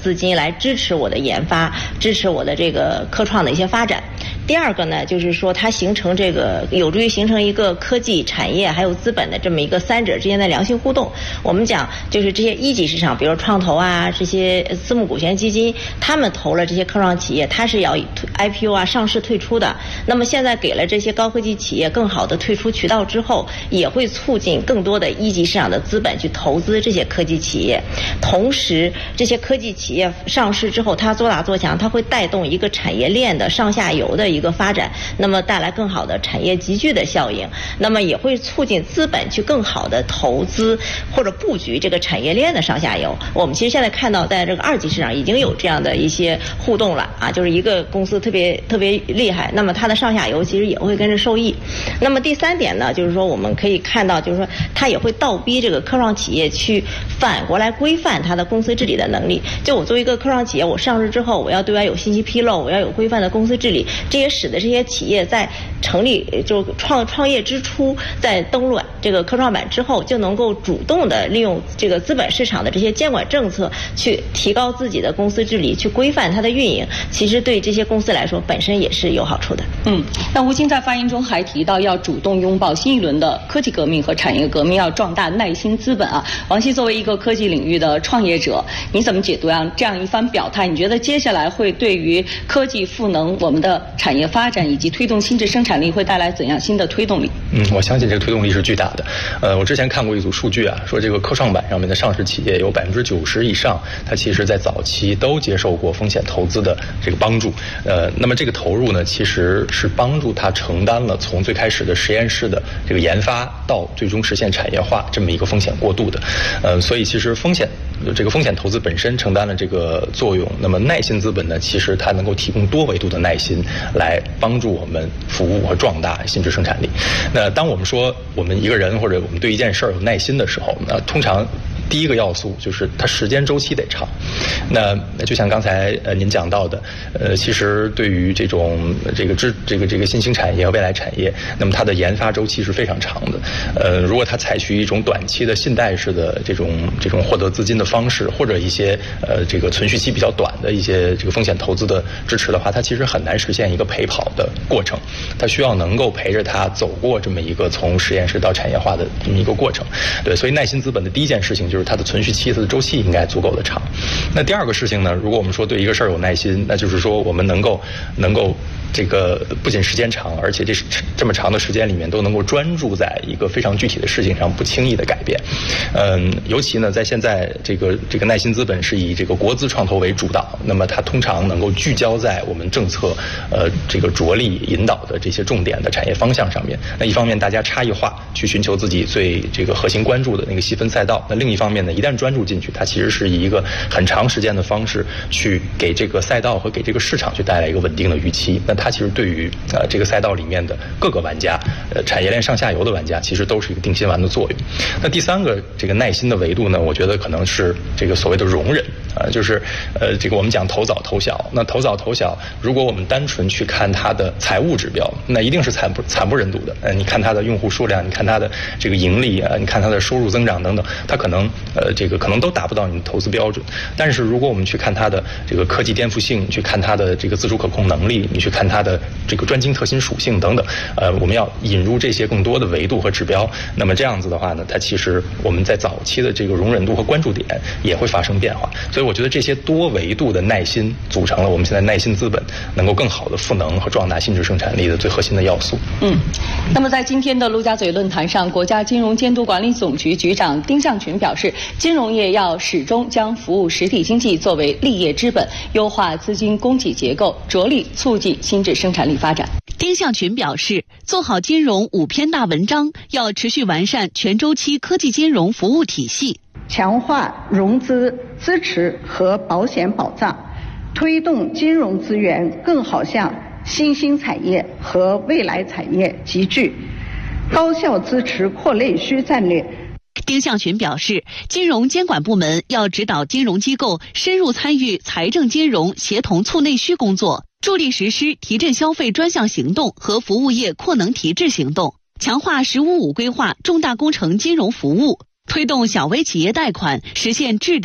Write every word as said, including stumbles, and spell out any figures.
资金来支持我的研发，支持我的这个科创的一些发展。第二个呢，就是说它形成这个有助于形成一个科技产业还有资本的这么一个三者之间的良性互动。我们讲就是这些一级市场，比如创投啊，这些私募股权基金，他们投了这些科创企业，它是要以 I P O 啊上市退出的。那么现在给了这些高科技企业更好的退出渠道之后，也会促进更多的一级市场的资本去投资这些科技企业。同时，这些科技企业上市之后，它做大做强，它会带动一个产业链的上下游的一个发展，那么带来更好的产业集聚的效应，那么也会促进资本去更好的投资或者布局这个产业链的上下游。我们其实现在看到，在这个二级市场已经有这样的一些互动了啊，就是一个公司特别特别厉害，那么它的上下游其实也会跟着受益。那么第三点呢，就是说我们可以看到，就是说它也会倒逼这个科创企业去反过来规范它的公司治理的能力。就我作为一个科创企业，我上市之后，我要对外有信息披露，我要有规范的公司治理，这也使得这些企业在成立就创创业之初，在登陆这个科创板之后，就能够主动的利用这个资本市场的这些监管政策，去提高自己的公司治理，去规范它的运营。其实对这些公司来说，本身也是有好处的。 嗯，那吴京在发言中还提到，要主动拥抱新一轮的科技革命和产业革命，要壮大耐心资本啊。王希作为一个科技领域的创业者，你怎么解读啊这样一番表态？你觉得接下来会对于科技赋能我们的产业发展以及推动新质生产力会带来怎样新的推动力？ 嗯，我相信这个推动力是巨大的。呃，我之前看过一组数据啊，说这个科创板上面的上市企业有百分之九十以上，它其实在早期都接受过风险投资的这个帮助。呃，那么这个投入呢，其实是帮助它承担了从最开始的实验室的这个研发到最终实现产业化这么一个风险过渡的。呃，所以其实风险这个风险投资本身承担了这个作用。那么耐心资本呢，其实它能够提供多维度的耐心来帮助我们服务和壮大新质生产力。那当我们说我们一个人或者我们对一件事儿有耐心的时候，那通常第一个要素就是它时间周期得长。那就像刚才呃您讲到的，呃，其实对于这种这个知这个这个新兴产业和未来产业，那么它的研发周期是非常长的。呃，如果它采取一种短期的信贷式的这种这种获得资金的方式，或者一些呃这个存续期比较短的一些这个风险投资的支持的话，它其实很难实现一个陪跑的过程。它需要能够陪着它走过这么一个从实验室到产业化的这么一个过程。对，所以耐心资本的第一件事情就是它的存续期、它的周期应该足够的长。那第二个事情呢，如果我们说对一个事儿有耐心，那就是说我们能够能够这个不仅时间长，而且这这么长的时间里面都能够专注在一个非常具体的事情上，不轻易的改变。嗯，尤其呢，在现在这个这个耐心资本是以这个国资创投为主导，那么它通常能够聚焦在我们政策呃这个着力引导的这些重点的产业方向上面。那一方面大家差异化去寻求自己最这个核心关注的那个细分赛道，那另一方面呢，一旦专注进去，它其实是以一个很长时间的方式去给这个赛道和给这个市场去带来一个稳定的预期。那它其实对于呃这个赛道里面的各个玩家，呃产业链上下游的玩家，其实都是一个定心丸的作用。那第三个这个耐心的维度呢，我觉得可能是这个所谓的容忍啊、呃，就是呃这个我们讲投早投小。那投早投小，如果我们单纯去看它的财务指标，那一定是惨不惨不忍睹的。呃，你看它的用户数量，你看它的这个盈利啊，你看它的收入增长等等，它可能呃这个可能都达不到你的投资标准。但是如果我们去看它的这个科技颠覆性，去看它的这个自主可控能力，你去看它的这个专精特新属性等等，呃，我们要引入这些更多的维度和指标。那么这样子的话呢，它其实我们在早期的这个容忍度和关注点也会发生变化。所以我觉得这些多维度的耐心组成了我们现在耐心资本能够更好的赋能和壮大新质生产力的最核心的要素。 嗯，那么在今天的陆家嘴论坛上，国家金融监督管理总局局长丁向群表示，金融业要始终将服务实体经济作为立业之本，优化资金供给结构，着力促进新质生产力发展。 丁向群表示，做好金融五篇大文章，要持续完善全周期科技金融服务体系， 强化融资支持和保险保障，推动金融资源更好向新兴产业和未来产业集聚，高效支持扩内需战略。 丁向群表示，金融监管部门要指导金融机构深入参与财政金融协同促内需工作，助力实施提振消费专项行动和服务业扩能提质行动，强化“十五五”规划重大工程金融服务，推动小微企业贷款实现质